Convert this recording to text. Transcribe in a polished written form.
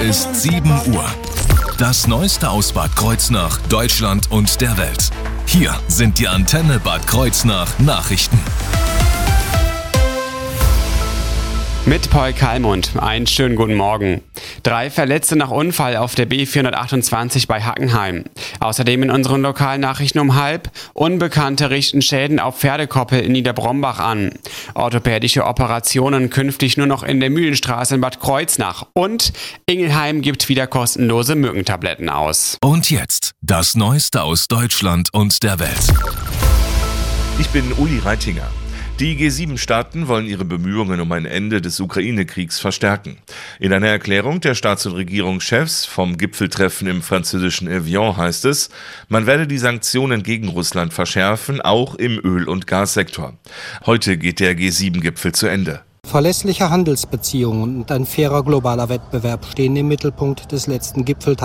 ist 7 Uhr. Das Neueste aus Bad Kreuznach, Deutschland und der Welt. Hier sind die Antenne Bad Kreuznach Nachrichten. Mit Paul Kalmund. Einen schönen guten Morgen. 3 Verletzte nach Unfall auf der B428 bei Hackenheim. Außerdem in unseren Lokalnachrichten um 12:30. Unbekannte richten Schäden auf Pferdekoppel in Niederbrombach an. Orthopädische Operationen künftig nur noch in der Mühlenstraße in Bad Kreuznach. Und Ingelheim gibt wieder kostenlose Mückentabletten aus. Und jetzt das Neueste aus Deutschland und der Welt. Ich bin Uli Reitinger. Die G7-Staaten wollen ihre Bemühungen um ein Ende des Ukraine-Kriegs verstärken. In einer Erklärung der Staats- und Regierungschefs vom Gipfeltreffen im französischen Evian heißt es, man werde die Sanktionen gegen Russland verschärfen, auch im Öl- und Gassektor. Heute geht der G7-Gipfel zu Ende. Verlässliche Handelsbeziehungen und ein fairer globaler Wettbewerb stehen im Mittelpunkt des letzten Gipfeltags.